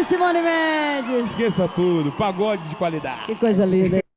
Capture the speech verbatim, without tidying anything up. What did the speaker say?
Simone Mendes. Esqueça tudo, pagode de qualidade. Que coisa linda.